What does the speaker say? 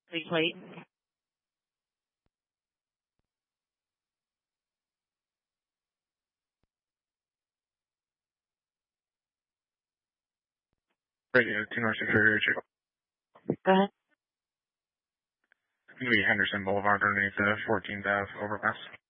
Please wait. Radio 206 Radio Chico. Go ahead. It's going to be Henderson Boulevard underneath the 14th Ave overpass.